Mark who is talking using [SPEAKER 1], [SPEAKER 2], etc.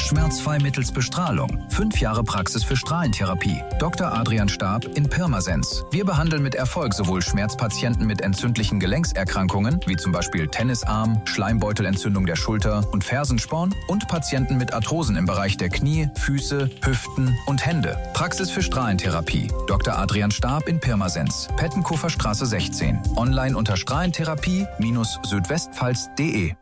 [SPEAKER 1] Schmerzfrei mittels Bestrahlung. 5 Jahre Praxis für Strahlentherapie. Dr. Adrian Staab in Pirmasens. Wir behandeln mit Erfolg sowohl Schmerzpatienten mit entzündlichen Gelenkserkrankungen, wie zum Beispiel Tennisarm, Schleimbeutelentzündung der Schulter und Fersensporn und Patienten mit Arthrosen im Bereich der Knie, Füße, Hüften und Hände. Praxis für Strahlentherapie. Dr. Adrian Staab in Pirmasens. Pettenkofer Straße 16. Online unter strahlentherapie-südwestpfalz.de.